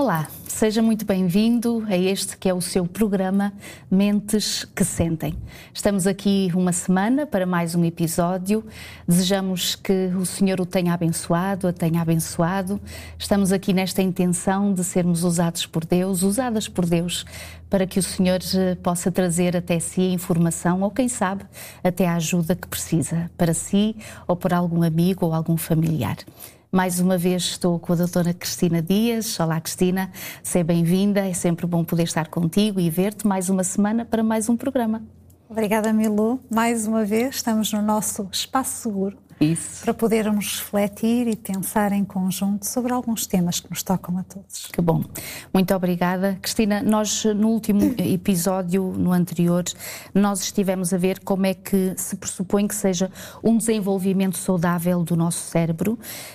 Olá, seja muito bem-vindo a este que é o seu programa Mentes que Sentem. Estamos aqui uma semana para mais um episódio. Desejamos que o Senhor o tenha abençoado, a tenha abençoado. Estamos aqui nesta intenção de sermos usadas por Deus, para que o Senhor possa trazer até si a informação ou, quem sabe, até a ajuda que precisa para si ou para algum amigo ou algum familiar. Mais uma vez estou com a doutora Cristina Dias. Olá, Cristina, seja bem-vinda. É sempre bom poder estar contigo e ver-te mais uma semana para mais um programa. Obrigada, Milu. Mais uma vez estamos no nosso espaço seguro. Isso. Para podermos refletir e pensar em conjunto sobre alguns temas que nos tocam a todos. Que bom. Muito obrigada. Cristina, nós no último episódio, no anterior, nós estivemos a ver como é que se pressupõe que seja um desenvolvimento saudável do nosso cérebro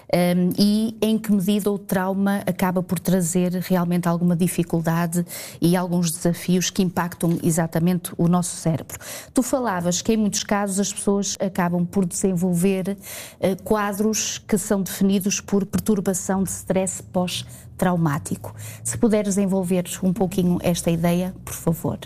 e em que medida o trauma acaba por trazer realmente alguma dificuldade e alguns desafios que impactam exatamente o nosso cérebro. Tu falavas que em muitos casos as pessoas acabam por desenvolver quadros que são definidos por perturbação de stress pós-traumático. Se puderes desenvolver um pouquinho esta ideia, por favor.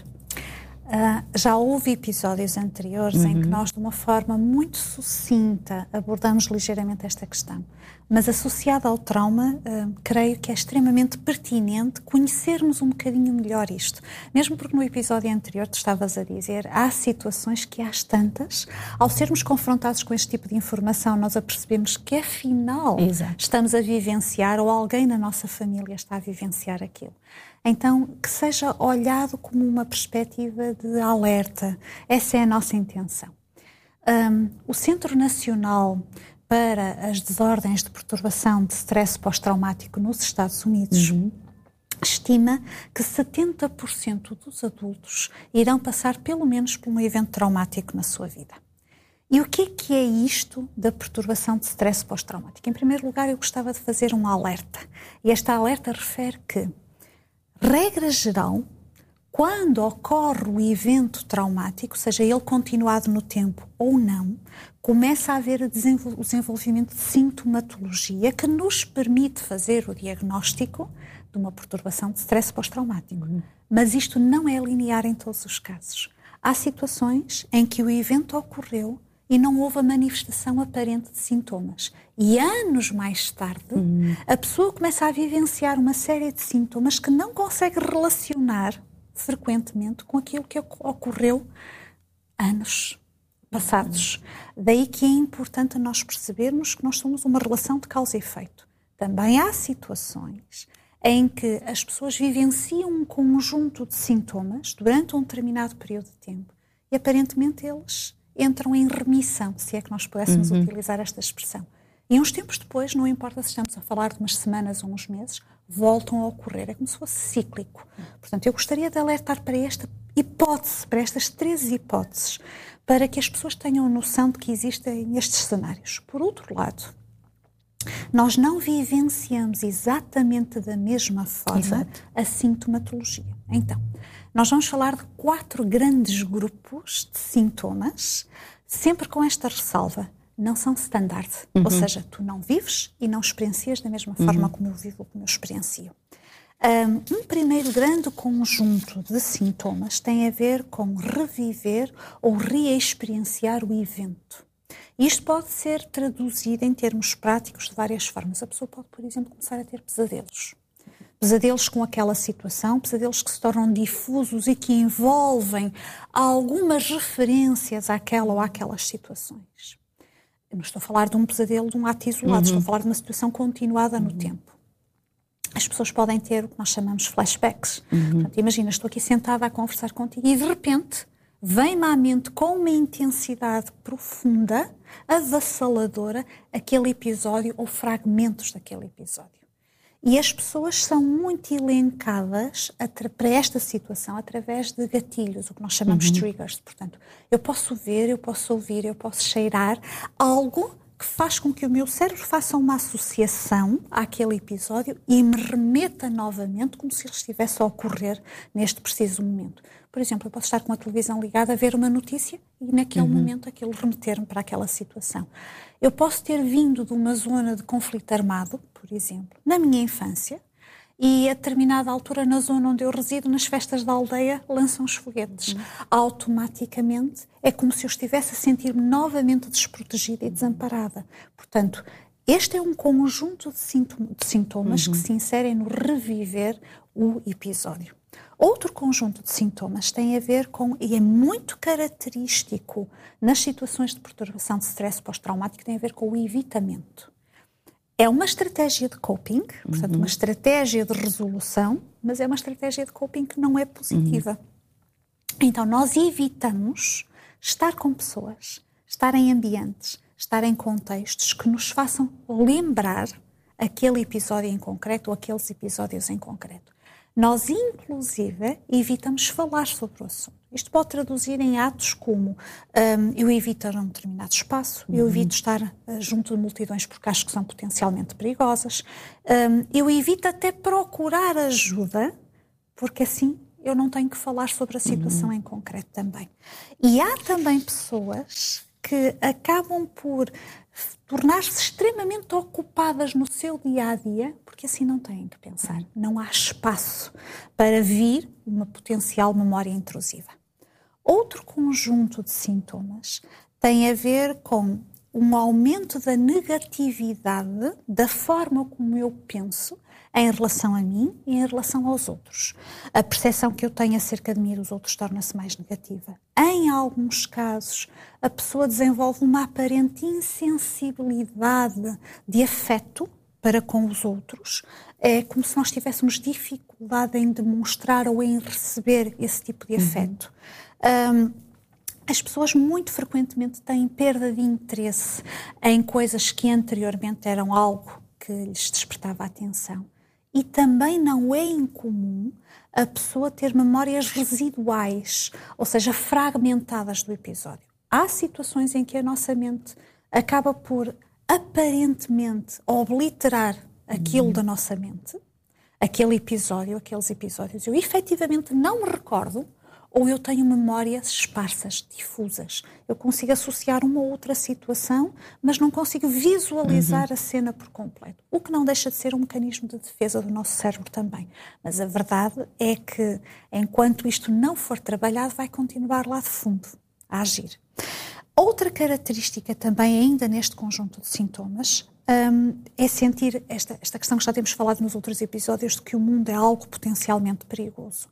Já houve episódios anteriores em que nós, de uma forma muito sucinta, abordamos ligeiramente esta questão. Mas associada ao trauma, creio que é extremamente pertinente conhecermos um bocadinho melhor isto. Mesmo porque no episódio anterior tu estavas a dizer, há situações que às tantas, ao sermos confrontados com este tipo de informação, nós apercebemos que afinal estamos a vivenciar ou alguém na nossa família está a vivenciar aquilo. Então, que seja olhado como uma perspectiva de alerta. Essa é a nossa intenção. O Centro Nacional para as Desordens de Perturbação de Stress Pós-Traumático nos Estados Unidos estima que 70% dos adultos irão passar pelo menos por um evento traumático na sua vida. E o que é isto da perturbação de stress pós-traumático? Em primeiro lugar, eu gostava de fazer um alerta. E esta alerta refere que, regra geral, quando ocorre o evento traumático, seja ele continuado no tempo ou não, começa a haver o desenvolvimento de sintomatologia que nos permite fazer o diagnóstico de uma perturbação de stress pós-traumático. Mas isto não é linear em todos os casos. Há situações em que o evento ocorreu e não houve a manifestação aparente de sintomas. E anos mais tarde, a pessoa começa a vivenciar uma série de sintomas que não consegue relacionar frequentemente com aquilo que ocorreu anos passados. Daí que é importante nós percebermos que nós somos uma relação de causa e efeito. Também há situações em que as pessoas vivenciam um conjunto de sintomas durante um determinado período de tempo e aparentemente eles entram em remissão, se é que nós pudéssemos utilizar esta expressão. E uns tempos depois, não importa se estamos a falar de umas semanas ou uns meses, voltam a ocorrer. É como se fosse cíclico. Portanto, eu gostaria de alertar para esta hipótese, para estas 3 hipóteses, para que as pessoas tenham noção de que existem estes cenários. Por outro lado, nós não vivenciamos exatamente da mesma forma a sintomatologia. Então, nós vamos falar de 4 grandes grupos de sintomas, sempre com esta ressalva. Não são standard, ou seja, tu não vives e não experiencias da mesma forma como eu vivo, como eu experiencio. Um primeiro grande conjunto de sintomas tem a ver com reviver ou reexperienciar o evento. Isto pode ser traduzido em termos práticos de várias formas. A pessoa pode, por exemplo, começar a ter pesadelos. Pesadelos com aquela situação, pesadelos que se tornam difusos e que envolvem algumas referências àquela ou àquelas situações. Eu não estou a falar de um pesadelo, de um ato isolado, estou a falar de uma situação continuada no tempo. As pessoas podem ter o que nós chamamos flashbacks. Portanto, imagina, estou aqui sentada a conversar contigo e de repente vem-me à mente com uma intensidade profunda, avassaladora, aquele episódio ou fragmentos daquele episódio. E as pessoas são muito elencadas para esta situação através de gatilhos, o que nós chamamos de triggers. Portanto, eu posso ver, eu posso ouvir, eu posso cheirar algo que faz com que o meu cérebro faça uma associação àquele episódio e me remeta novamente como se ele estivesse a ocorrer neste preciso momento. Por exemplo, eu posso estar com a televisão ligada a ver uma notícia e naquele momento aquilo remeter-me para aquela situação. Eu posso ter vindo de uma zona de conflito armado, por exemplo, na minha infância, e a determinada altura, na zona onde eu resido, nas festas da aldeia, lançam os foguetes. Automaticamente é como se eu estivesse a sentir-me novamente desprotegida e desamparada. Portanto, este é um conjunto de sintomas que se inserem no reviver o episódio. Outro conjunto de sintomas tem a ver com, e é muito característico nas situações de perturbação de stress pós-traumático, tem a ver com o evitamento. É uma estratégia de coping, portanto, uma estratégia de resolução, mas é uma estratégia de coping que não é positiva. Então, nós evitamos estar com pessoas, estar em ambientes, estar em contextos que nos façam lembrar aquele episódio em concreto ou aqueles episódios em concreto. Nós, inclusive, evitamos falar sobre o assunto. Isto pode traduzir em atos como eu evito ir a um determinado espaço, eu evito estar junto de multidões porque acho que são potencialmente perigosas, eu evito até procurar ajuda, porque assim eu não tenho que falar sobre a situação em concreto também. E há também pessoas que acabam por tornar-se extremamente ocupadas no seu dia-a-dia, porque assim não têm que pensar. Não há espaço para vir uma potencial memória intrusiva. Outro conjunto de sintomas tem a ver com um aumento da negatividade da forma como eu penso em relação a mim e em relação aos outros. A percepção que eu tenho acerca de mim e dos outros torna-se mais negativa. Em alguns casos, a pessoa desenvolve uma aparente insensibilidade de afeto para com os outros. É como se nós tivéssemos dificuldade em demonstrar ou em receber esse tipo de afeto. As pessoas muito frequentemente têm perda de interesse em coisas que anteriormente eram algo que lhes despertava a atenção. E também não é incomum a pessoa ter memórias residuais, ou seja, fragmentadas do episódio. Há situações em que a nossa mente acaba por aparentemente obliterar aquilo da nossa mente, aquele episódio, aqueles episódios. Eu efetivamente não me recordo, ou eu tenho memórias esparsas, difusas. Eu consigo associar uma ou outra situação, mas não consigo visualizar a cena por completo. O que não deixa de ser um mecanismo de defesa do nosso cérebro também. Mas a verdade é que, enquanto isto não for trabalhado, vai continuar lá de fundo a agir. Outra característica também, ainda neste conjunto de sintomas, é sentir esta questão que já temos falado nos outros episódios, de que o mundo é algo potencialmente perigoso.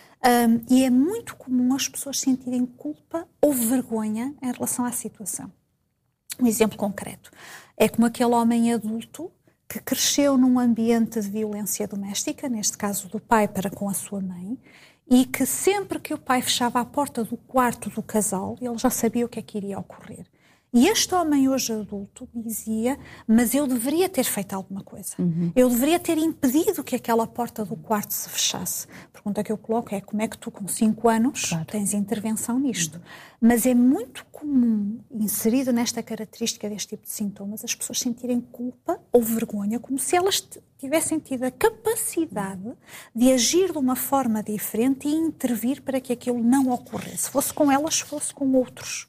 E é muito comum as pessoas sentirem culpa ou vergonha em relação à situação. Um exemplo concreto é como aquele homem adulto que cresceu num ambiente de violência doméstica, neste caso do pai para com a sua mãe, e que sempre que o pai fechava a porta do quarto do casal, ele já sabia o que é que iria ocorrer. E este homem hoje adulto dizia, mas eu deveria ter feito alguma coisa. Eu deveria ter impedido que aquela porta do quarto se fechasse. A pergunta que eu coloco é, como é que tu com 5 anos tens intervenção nisto? Mas é muito comum, inserido nesta característica deste tipo de sintomas, as pessoas sentirem culpa ou vergonha, como se elas tivessem tido a capacidade de agir de uma forma diferente e intervir para que aquilo não ocorresse. Fosse com elas, fosse com outros.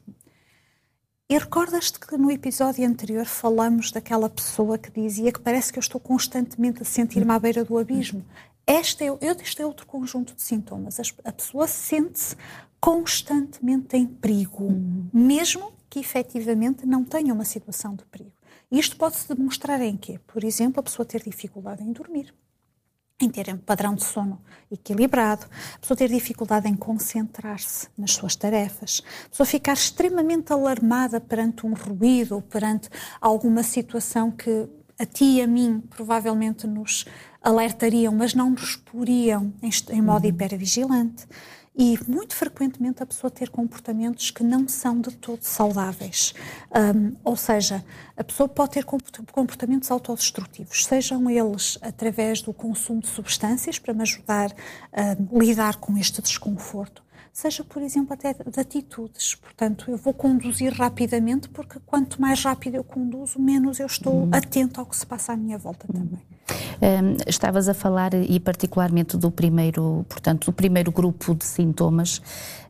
E recordas-te que no episódio anterior falamos daquela pessoa que dizia que parece que eu estou constantemente a sentir-me à beira do abismo? Este é outro conjunto de sintomas. A pessoa sente-se constantemente em perigo, mesmo que efetivamente não tenha uma situação de perigo. E isto pode-se demonstrar em quê? Por exemplo, a pessoa ter dificuldade em dormir, em ter um padrão de sono equilibrado, a pessoa ter dificuldade em concentrar-se nas suas tarefas, a pessoa ficar extremamente alarmada perante um ruído ou perante alguma situação que a ti e a mim provavelmente nos alertariam, mas não nos poriam em modo hipervigilante. E muito frequentemente a pessoa ter comportamentos que não são de todo saudáveis. Ou seja, a pessoa pode ter comportamentos autodestrutivos, sejam eles através do consumo de substâncias para me ajudar a lidar com este desconforto, seja, por exemplo, até de atitudes. Portanto, eu vou conduzir rapidamente porque quanto mais rápido eu conduzo, menos eu estou atento ao que se passa à minha volta também. Estavas a falar, e particularmente do primeiro grupo de sintomas,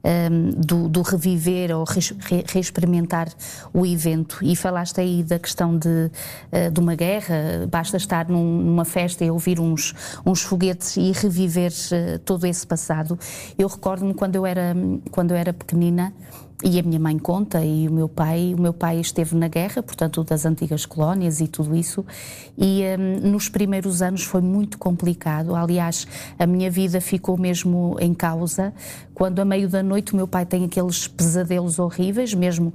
do reviver ou reexperimentar o evento, e falaste aí da questão de uma guerra. Basta estar numa festa e ouvir uns foguetes e reviver todo esse passado. Eu recordo-me quando eu era pequenina, e a minha mãe conta, e o meu pai esteve na guerra, portanto, das antigas colónias e tudo isso, e nos primeiros anos foi muito complicado. Aliás, a minha vida ficou mesmo em causa quando, a meio da noite, o meu pai tem aqueles pesadelos horríveis mesmo,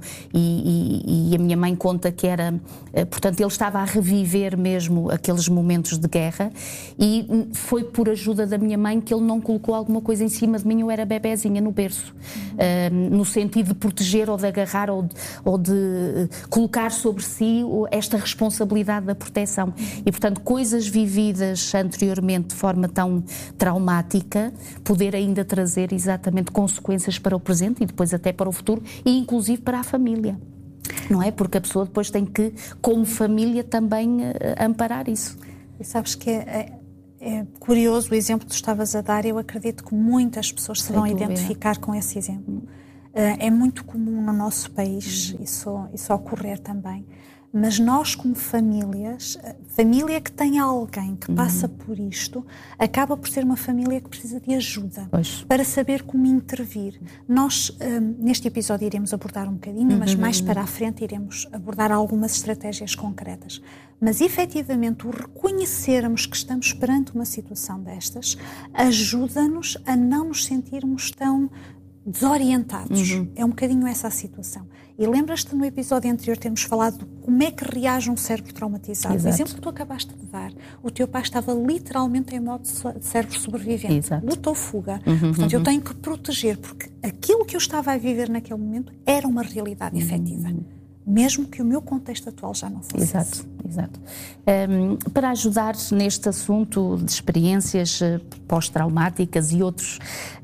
e a minha mãe conta que era, portanto, ele estava a reviver mesmo aqueles momentos de guerra, e foi por ajuda da minha mãe que ele não colocou alguma coisa em cima de mim. Eu era bebezinha no berço, no sentido de proteger ou de agarrar ou de colocar sobre si esta responsabilidade da proteção. E, portanto, coisas vividas anteriormente de forma tão traumática, poder ainda trazer exatamente consequências para o presente e depois até para o futuro, e inclusive para a família. Não é? Porque a pessoa depois tem que, como família, também amparar isso. E sabes que é curioso o exemplo que tu estavas a dar. Eu acredito que muitas pessoas se vão identificar com esse exemplo. É muito comum no nosso país isso ocorrer também. Mas nós, como famílias, família que tem alguém que passa por isto, acaba por ser uma família que precisa de ajuda para saber como intervir. Nós, neste episódio, iremos abordar um bocadinho, mas mais para a frente iremos abordar algumas estratégias concretas. Mas, efetivamente, o reconhecermos que estamos perante uma situação destas ajuda-nos a não nos sentirmos tão desorientados. É um bocadinho essa a situação. E lembras-te, no episódio anterior termos falado de como é que reage um cérebro traumatizado. Exato. O exemplo que tu acabaste de dar, o teu pai estava literalmente em modo de cérebro sobrevivente. Exato. Lutou-fuga. Portanto, eu tenho que proteger, porque aquilo que eu estava a viver naquele momento era uma realidade efetiva. Mesmo que o meu contexto atual já não fosse. Exato. Para ajudar neste assunto de experiências pós-traumáticas e outros,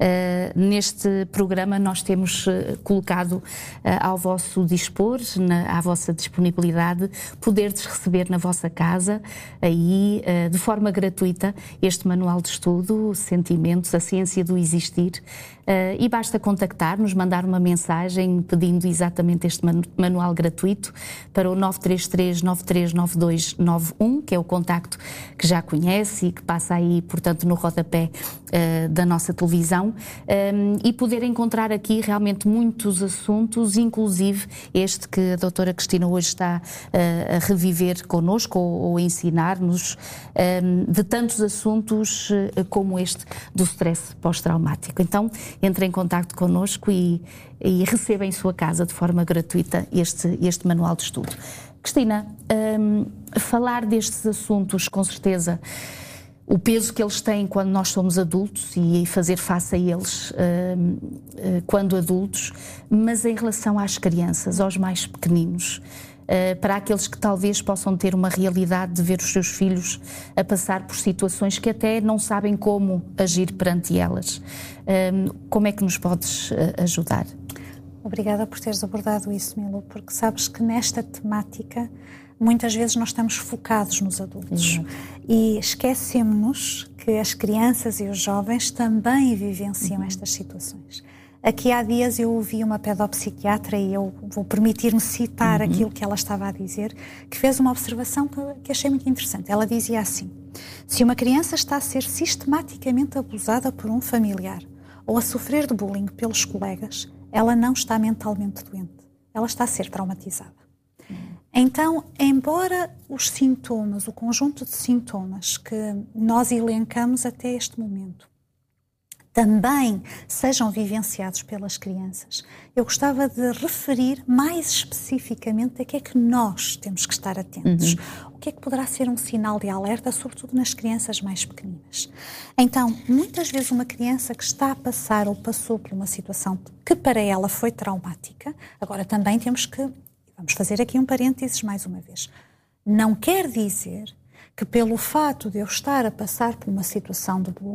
neste programa nós temos colocado ao vosso dispor, à vossa disponibilidade, poder-vos receber na vossa casa, aí, de forma gratuita, este manual de estudo, Sentimentos, a Ciência do Existir, e basta contactar-nos, mandar uma mensagem pedindo exatamente este manual gratuito para o 933-939291, que é o contacto que já conhece e que passa aí, portanto, no rodapé da nossa televisão, e poder encontrar aqui realmente muitos assuntos, inclusive este que a doutora Cristina hoje está a reviver connosco ou a ensinar-nos, de tantos assuntos como este do stress pós-traumático. Então, entre em contacto connosco e receba em sua casa de forma gratuita este manual de estudo. Cristina, falar destes assuntos, com certeza, o peso que eles têm quando nós somos adultos e fazer face a eles quando adultos, mas em relação às crianças, aos mais pequeninos, para aqueles que talvez possam ter uma realidade de ver os seus filhos a passar por situações que até não sabem como agir perante elas. Como é que nos podes ajudar? Obrigada por teres abordado isso, Milu, porque sabes que nesta temática muitas vezes nós estamos focados nos adultos e esquecemos que as crianças e os jovens também vivenciam estas situações. Aqui há dias eu ouvi uma pedopsiquiatra, e eu vou permitir-me citar aquilo que ela estava a dizer, que fez uma observação que achei muito interessante. Ela dizia assim: se uma criança está a ser sistematicamente abusada por um familiar ou a sofrer de bullying pelos colegas, ela não está mentalmente doente, ela está a ser traumatizada. Então, embora os sintomas, o conjunto de sintomas que nós elencamos até este momento, também sejam vivenciados pelas crianças, eu gostava de referir mais especificamente a que é que nós temos que estar atentos. O que é que poderá ser um sinal de alerta, sobretudo nas crianças mais pequeninas. Então, muitas vezes uma criança que está a passar ou passou por uma situação que para ela foi traumática, agora também temos que, vamos fazer aqui um parênteses mais uma vez, não quer dizer que pelo fato de eu estar a passar por uma situação de bullying,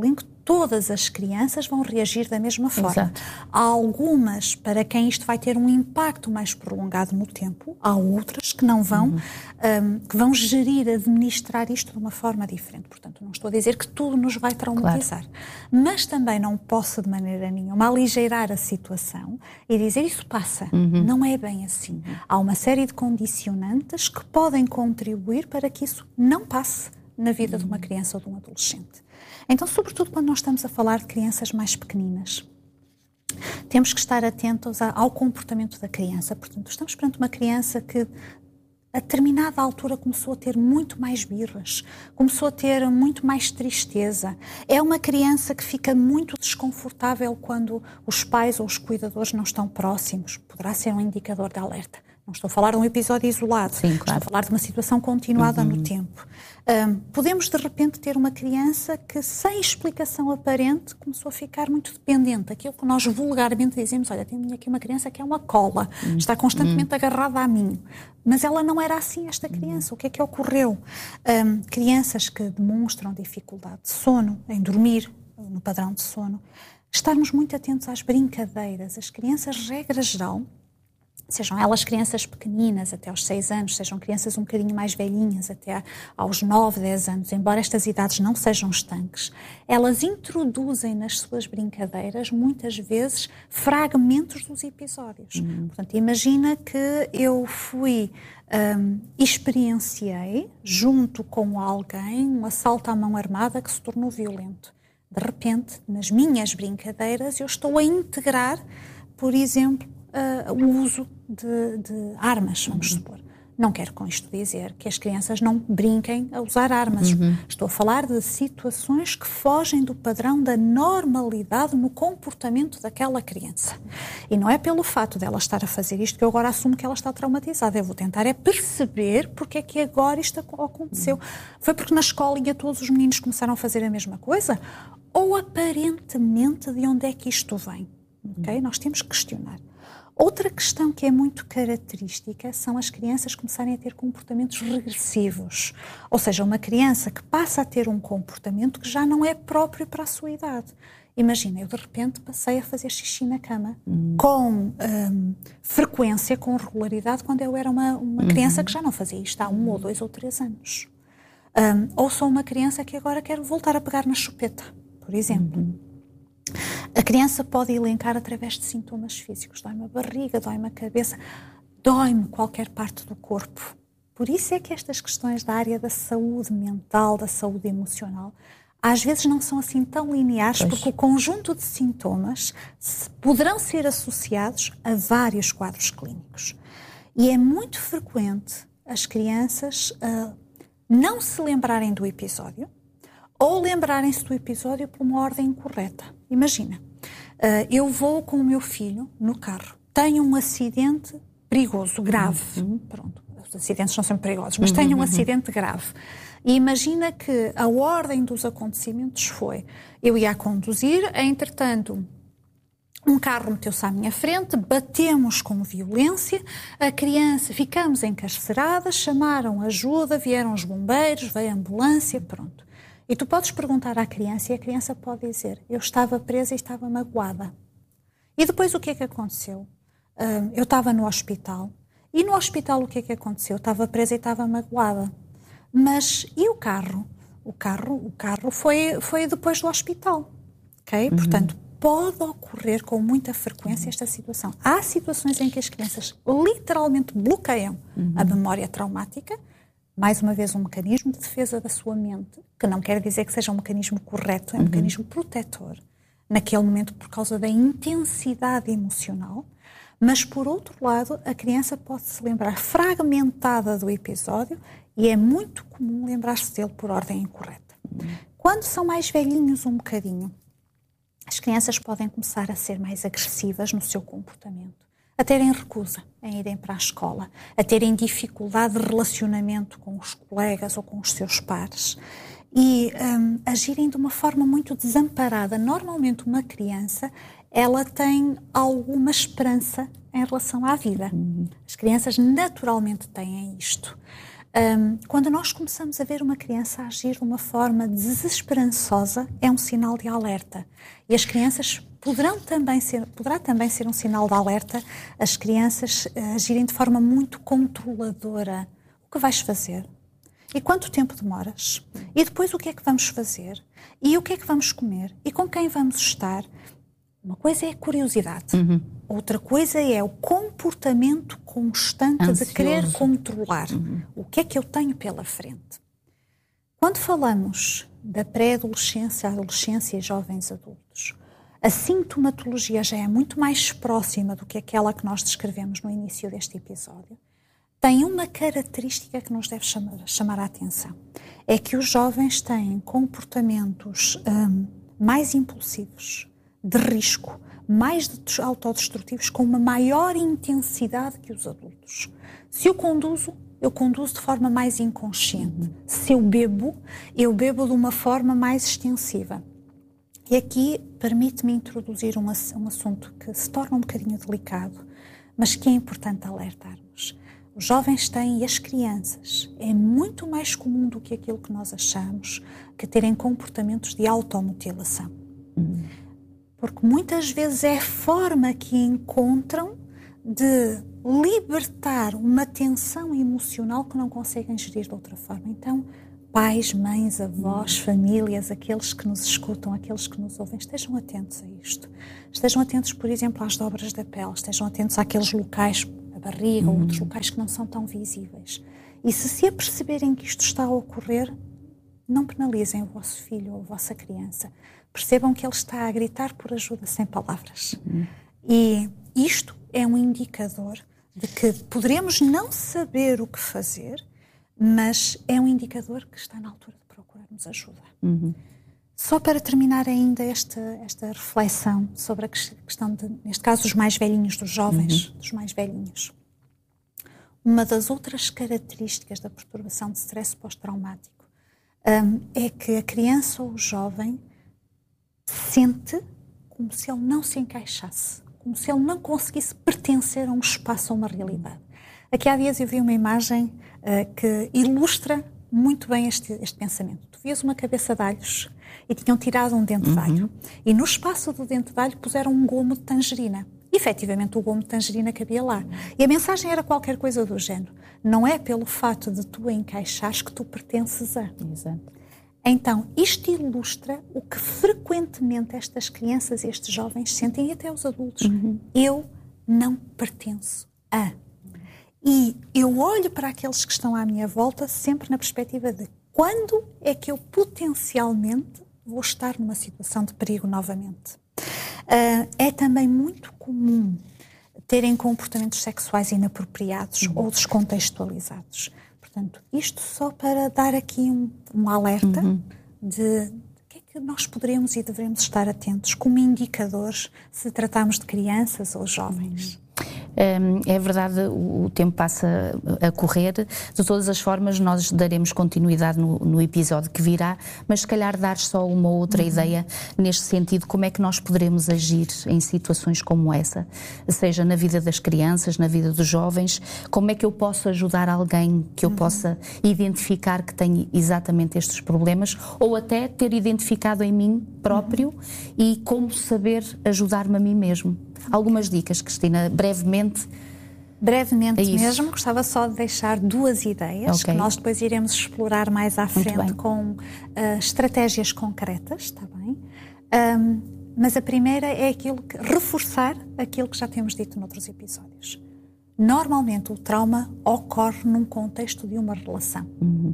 todas as crianças vão reagir da mesma forma. Exato. Há algumas para quem isto vai ter um impacto mais prolongado no tempo, há outras que não vão, que vão gerir, administrar isto de uma forma diferente. Portanto, não estou a dizer que tudo nos vai traumatizar, claro. Mas também não posso de maneira nenhuma aligeirar a situação e dizer isso passa. Não é bem assim. Há uma série de condicionantes que podem contribuir para que isso não passe na vida de uma criança ou de um adolescente. Então, sobretudo quando nós estamos a falar de crianças mais pequeninas, temos que estar atentos ao comportamento da criança. Portanto, estamos perante uma criança que a determinada altura começou a ter muito mais birras, começou a ter muito mais tristeza. É uma criança que fica muito desconfortável quando os pais ou os cuidadores não estão próximos. Poderá ser um indicador de alerta. Não estou a falar de um episódio isolado, Sim, claro. Estou a falar de uma situação continuada no tempo. Podemos, de repente, ter uma criança que, sem explicação aparente, começou a ficar muito dependente. Aquilo que nós vulgarmente dizemos, olha, tenho aqui uma criança que é uma cola, está constantemente agarrada a mim. Mas ela não era assim, esta criança. O que é que ocorreu? Crianças que demonstram dificuldade de sono, em dormir, no padrão de sono, estarmos muito atentos às brincadeiras. As crianças, regra geral, sejam elas crianças pequeninas até aos 6 anos, sejam crianças um bocadinho mais velhinhas até aos 9, 10 anos, embora estas idades não sejam estanques, elas introduzem nas suas brincadeiras muitas vezes fragmentos dos episódios. Portanto, imagina que eu experienciei junto com alguém um assalto à mão armada que se tornou violento. De repente, nas minhas brincadeiras, eu estou a integrar, por exemplo, o uso de armas, vamos supor. Não quero com isto dizer que as crianças não brinquem a usar armas. Estou a falar de situações que fogem do padrão da normalidade no comportamento daquela criança. E não é pelo fato dela estar a fazer isto que eu agora assumo que ela está traumatizada. Eu vou tentar perceber porque é que agora isto aconteceu. Foi porque na escolinha todos os meninos começaram a fazer a mesma coisa? Ou aparentemente de onde é que isto vem? Okay? Nós temos que questionar. Outra questão que é muito característica são as crianças começarem a ter comportamentos regressivos. Ou seja, uma criança que passa a ter um comportamento que já não é próprio para a sua idade. Imagina, eu de repente passei a fazer xixi na cama com frequência, com regularidade, quando eu era uma criança que já não fazia isto há 1 ou 2 ou 3 anos. Ou sou uma criança que agora quero voltar a pegar na chupeta, por exemplo. A criança pode elencar através de sintomas físicos. Dói-me a barriga, dói-me a cabeça, dói-me qualquer parte do corpo. Por isso é que estas questões da área da saúde mental, da saúde emocional, às vezes não são assim tão lineares, porque o conjunto de sintomas poderão ser associados a vários quadros clínicos. E é muito frequente as crianças não se lembrarem do episódio, ou lembrarem-se do episódio por uma ordem incorreta. Imagina, eu vou com o meu filho no carro, tenho um acidente perigoso, grave. Pronto, os acidentes são sempre perigosos, mas tenho um acidente grave. E imagina que a ordem dos acontecimentos foi, eu ia a conduzir, entretanto, um carro meteu-se à minha frente, batemos com violência, a criança, ficamos encarceradas, chamaram ajuda, vieram os bombeiros, veio a ambulância, pronto. E tu podes perguntar à criança e a criança pode dizer, eu estava presa e estava magoada. E depois o que é que aconteceu? Eu estava no hospital. E no hospital o que é que aconteceu? Eu estava presa e estava magoada. Mas e o carro? O carro foi depois do hospital. Ok? Portanto, pode ocorrer com muita frequência esta situação. Há situações em que as crianças literalmente bloqueiam a memória traumática. Mais uma vez, um mecanismo de defesa da sua mente, que não quer dizer que seja um mecanismo correto, é um mecanismo protetor, naquele momento por causa da intensidade emocional, mas, por outro lado, a criança pode se lembrar fragmentada do episódio e é muito comum lembrar-se dele por ordem incorreta. Quando são mais velhinhos um bocadinho, as crianças podem começar a ser mais agressivas no seu comportamento, a terem recusa em irem para a escola, a terem dificuldade de relacionamento com os colegas ou com os seus pares e agirem de uma forma muito desamparada. Normalmente uma criança, ela tem alguma esperança em relação à vida. As crianças naturalmente têm isto. Quando nós começamos a ver uma criança agir de uma forma desesperançosa, é um sinal de alerta. E as crianças poderá também ser um sinal de alerta as crianças agirem de forma muito controladora. O que vais fazer? E quanto tempo demoras? E depois o que é que vamos fazer? E o que é que vamos comer? E com quem vamos estar? Uma coisa é a curiosidade. Outra coisa é o comportamento constante ansioso, de querer controlar. O que é que eu tenho pela frente? Quando falamos da pré-adolescência, adolescência e jovens adultos, a sintomatologia já é muito mais próxima do que aquela que nós descrevemos no início deste episódio. Tem uma característica que nos deve chamar a atenção. É que os jovens têm comportamentos mais impulsivos, de risco, mais autodestrutivos, com uma maior intensidade que os adultos. Se eu conduzo de forma mais inconsciente. Se eu bebo de uma forma mais extensiva. E aqui permite-me introduzir um assunto que se torna um bocadinho delicado, mas que é importante alertarmos. Os jovens têm, e as crianças, é muito mais comum do que aquilo que nós achamos, que terem comportamentos de automutilação. Porque muitas vezes é a forma que encontram de libertar uma tensão emocional que não conseguem gerir de outra forma. Então, pais, mães, avós, famílias, aqueles que nos escutam, aqueles que nos ouvem, estejam atentos a isto. Estejam atentos, por exemplo, às dobras da pele, estejam atentos àqueles locais, a barriga ou outros locais que não são tão visíveis. E se aperceberem que isto está a ocorrer, não penalizem o vosso filho ou a vossa criança. Percebam que ele está a gritar por ajuda sem palavras. E isto é um indicador de que poderemos não saber o que fazer, mas é um indicador que está na altura de procurarmos ajuda. Só para terminar ainda esta reflexão sobre a questão de, neste caso, os mais velhinhos, dos jovens, dos mais velhinhos. Uma das outras características da perturbação de stress pós-traumático é que a criança ou o jovem sente como se ele não se encaixasse, como se ele não conseguisse pertencer a um espaço ou uma realidade. Aqui há dias eu vi uma imagem que ilustra muito bem este pensamento. Tu vias uma cabeça de alhos e tinham tirado um dente de alho. E no espaço do dente de alho puseram um gomo de tangerina. E, efetivamente, o gomo de tangerina cabia lá. E a mensagem era qualquer coisa do género. Não é pelo fato de tu encaixares que tu pertences a. Exato. Então, isto ilustra o que frequentemente estas crianças e estes jovens sentem, e até os adultos. Eu não pertenço a. E eu olho para aqueles que estão à minha volta sempre na perspectiva de quando é que eu potencialmente vou estar numa situação de perigo novamente. É também muito comum terem comportamentos sexuais inapropriados ou descontextualizados. Portanto, isto só para dar aqui um alerta de que é que nós poderemos e devemos estar atentos como indicadores se tratarmos de crianças ou jovens. É verdade, o tempo passa a correr. De todas as formas, nós daremos continuidade no episódio que virá, mas se calhar dar só uma outra ideia neste sentido, como é que nós poderemos agir em situações como essa, seja na vida das crianças, na vida dos jovens, como é que eu posso ajudar alguém que eu possa identificar que tem exatamente estes problemas, ou até ter identificado em mim próprio e como saber ajudar-me a mim mesmo. Algumas dicas, Cristina, brevemente. Brevemente mesmo, gostava só de deixar duas ideias que nós depois iremos explorar mais à frente com estratégias concretas, está bem? Mas a primeira é reforçar aquilo que já temos dito noutros episódios. Normalmente o trauma ocorre num contexto de uma relação.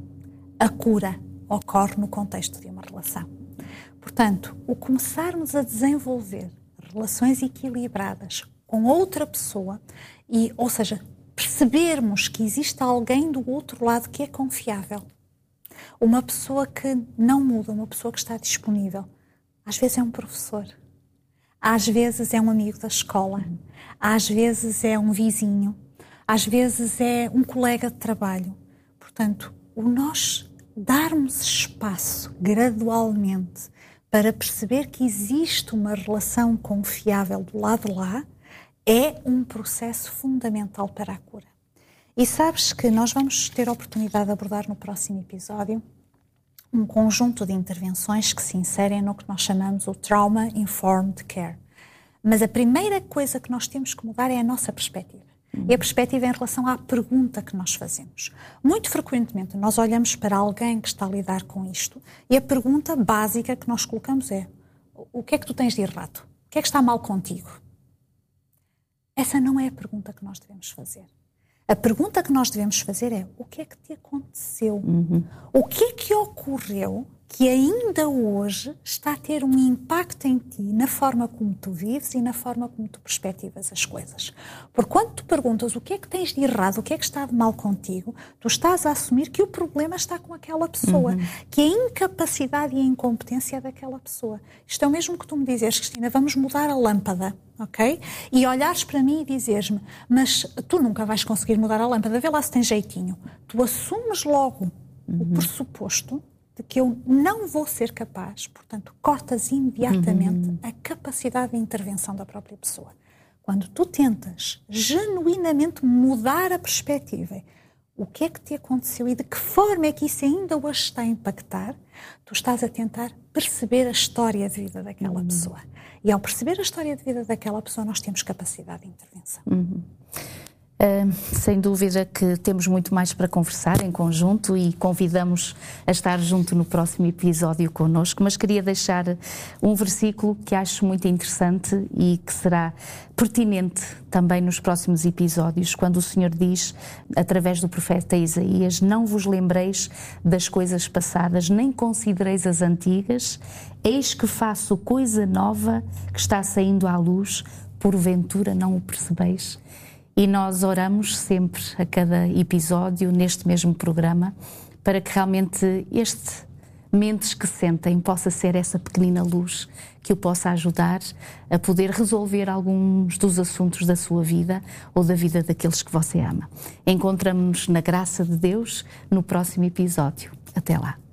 A cura ocorre no contexto de uma relação. Portanto, o começarmos a desenvolver relações equilibradas com outra pessoa, ou seja, percebermos que existe alguém do outro lado que é confiável. Uma pessoa que não muda, uma pessoa que está disponível. Às vezes é um professor, às vezes é um amigo da escola, às vezes é um vizinho, às vezes é um colega de trabalho. Portanto, o nós darmos espaço gradualmente para perceber que existe uma relação confiável do lado de lá, é um processo fundamental para a cura. E sabes que nós vamos ter a oportunidade de abordar no próximo episódio um conjunto de intervenções que se inserem no que nós chamamos o Trauma Informed Care. Mas a primeira coisa que nós temos que mudar é a nossa perspectiva. E a perspectiva em relação à pergunta que nós fazemos. Muito frequentemente nós olhamos para alguém que está a lidar com isto e a pergunta básica que nós colocamos é: o que é que tu tens de errado? O que é que está mal contigo? Essa não é a pergunta que nós devemos fazer. A pergunta que nós devemos fazer é: o que é que te aconteceu? O que é que ocorreu que ainda hoje está a ter um impacto em ti, na forma como tu vives e na forma como tu perspectivas as coisas? Porque quando tu perguntas o que é que tens de errado, o que é que está de mal contigo, tu estás a assumir que o problema está com aquela pessoa, que a incapacidade e a incompetência é daquela pessoa. Isto é o mesmo que tu me dizeres: Cristina, vamos mudar a lâmpada, ok? E olhares para mim e dizeres-me: mas tu nunca vais conseguir mudar a lâmpada, vê lá se tem jeitinho. Tu assumes logo o pressuposto de que eu não vou ser capaz, portanto, cortas imediatamente a capacidade de intervenção da própria pessoa. Quando tu tentas genuinamente mudar a perspectiva, o que é que te aconteceu e de que forma é que isso ainda hoje está a impactar, tu estás a tentar perceber a história de vida daquela pessoa. E ao perceber a história de vida daquela pessoa, nós temos capacidade de intervenção. Sem dúvida que temos muito mais para conversar em conjunto e convidamos a estar junto no próximo episódio connosco, mas queria deixar um versículo que acho muito interessante e que será pertinente também nos próximos episódios, quando o Senhor diz, através do profeta Isaías: não vos lembreis das coisas passadas, nem considereis as antigas, eis que faço coisa nova que está saindo à luz, porventura não o percebeis? E nós oramos sempre, a cada episódio, neste mesmo programa, para que realmente este Mentes que Sentem possa ser essa pequenina luz que o possa ajudar a poder resolver alguns dos assuntos da sua vida ou da vida daqueles que você ama. Encontramos-nos na graça de Deus no próximo episódio. Até lá.